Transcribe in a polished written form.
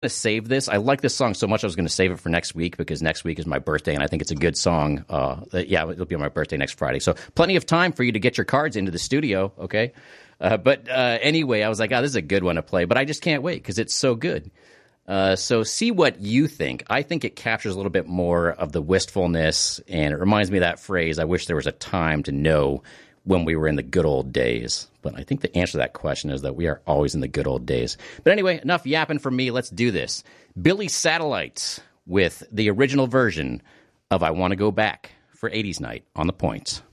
to save this. I like this song so much I was going to save it for next week because next week is my birthday and I think it's a good song. It'll be on my birthday next Friday. So plenty of time for you to get your cards into the studio, okay? But anyway, I was like, this is a good one to play, but I just can't wait because it's so good. So see what you think. I think it captures a little bit more of the wistfulness, and it reminds me of that phrase, I wish there was a time to know when we were in the good old days. But I think the answer to that question is that we are always in the good old days. But anyway, enough yapping from me. Let's do this. Billy Satellites with the original version of I Want to Go Back for 80s Night on the Points.